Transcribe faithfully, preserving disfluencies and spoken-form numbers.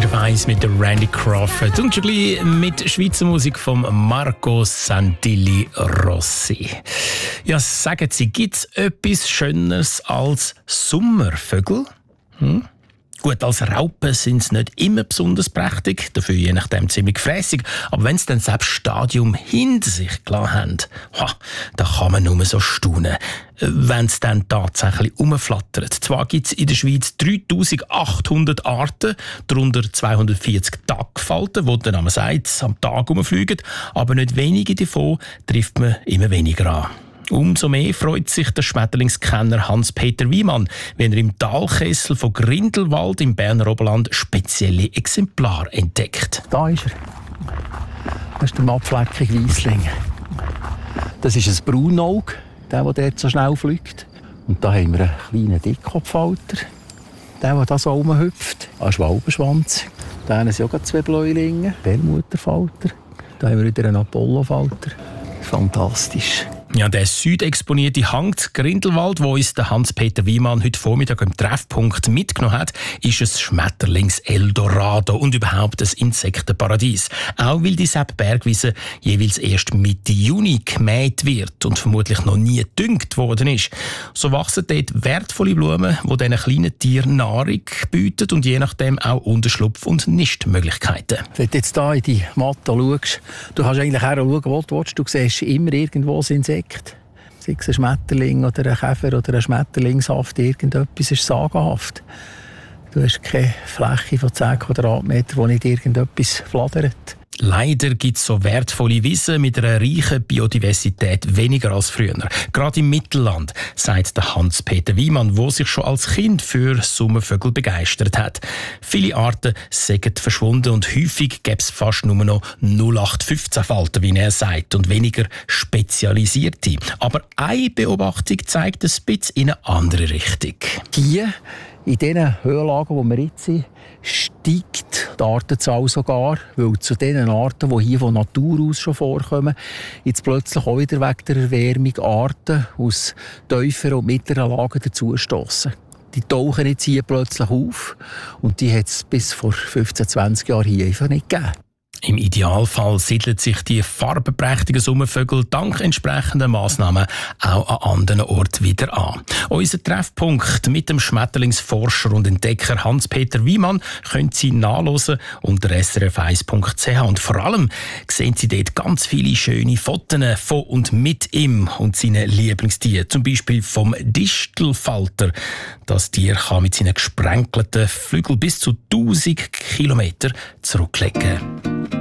auf eins mit Randy Crawford und schon gleich mit Schweizer Musik von Marco Santilli Rossi. Ja, sagen Sie, gibt es etwas Schöneres als Sommervögel? Hm? Gut, als Raupen sind sie nicht immer besonders prächtig, dafür je nachdem ziemlich gefrässig. Aber wenn sie dann selbst Stadium hinter sich gelassen haben, ha, da kann man nur so staunen, wenn sie dann tatsächlich rumflattern. Zwar gibt es in der Schweiz dreitausendachthundert Arten, darunter zweihundertvierzig Tagfalten, die der Name sagt, am Tag rumfliegen, aber nicht wenige davon trifft man immer weniger an. Umso mehr freut sich der Schmetterlingskenner Hans-Peter Wiemann, wenn er im Talkessel von Grindelwald im Berner Oberland spezielle Exemplare entdeckt. Da ist er. Das ist der mattfleckige Weissling. Das ist ein Braunauge, der, der dort so schnell fliegt. Und da haben wir einen kleinen Dickkopfhalter, der, der da so rumhüpft. Ein Schwalbenschwanz. Da haben sie auch zwei Bläulinge, Perlmutterfalter. Da haben wir wieder einen Apollofalter. Fantastisch. Ja, der südexponierte Hang zu Grindelwald, wo uns der Hans-Peter Wiemann heute Vormittag im Treffpunkt mitgenommen hat, ist ein Schmetterlings-Eldorado und überhaupt ein Insektenparadies. Auch weil die Sepp-Bergwiese jeweils erst Mitte Juni gemäht wird und vermutlich noch nie gedüngt worden ist. So wachsen dort wertvolle Blumen, die diesen kleinen Tieren Nahrung bieten und je nachdem auch Unterschlupf- und Nistmöglichkeiten. Wenn du jetzt hier in die Matte schaust, du kannst eigentlich auch schauen, wo du willst. Du siehst immer irgendwo das Insekt. Sei es ein Schmetterling oder ein Käfer oder ein Schmetterlingshaft, irgendetwas ist sagenhaft. Du hast keine Fläche von zehn Quadratmetern, wo nicht irgendetwas flattert. Leider gibt es so wertvolle Wiesen mit einer reichen Biodiversität weniger als früher. Gerade im Mittelland, sagt der Hans-Peter Wiemann, der sich schon als Kind für Sommervögel begeistert hat. Viele Arten sind verschwunden und häufig gäbe es fast nur noch null acht fünfzehn Falten, wie er sagt, und weniger spezialisierte. Aber eine Beobachtung zeigt ein bisschen in eine andere Richtung. Hier, in diesen Höhenlagen, wo wir jetzt sind, steigt die Artenzahl sogar, weil zu den Arten, die hier von Natur aus schon vorkommen, jetzt plötzlich auch wieder wegen der Erwärmung Arten aus tieferen und mittleren Lagen dazustossen. Die tauchen jetzt hier plötzlich auf und die hat es bis vor fünfzehn, zwanzig Jahren hier einfach nicht gegeben. Im Idealfall siedeln sich die farbenprächtigen Sommervögel dank entsprechender Massnahmen auch an anderen Orten wieder an. Unser Treffpunkt mit dem Schmetterlingsforscher und Entdecker Hans-Peter Wiemann können Sie nachhören unter s r f eins punkt c h. Und vor allem sehen Sie dort ganz viele schöne Fotos von und mit ihm und seinen Lieblingstieren. Zum Beispiel vom Distelfalter. Das Tier kann mit seinen gesprenkelten Flügeln bis zu tausend Kilometer zurücklegen.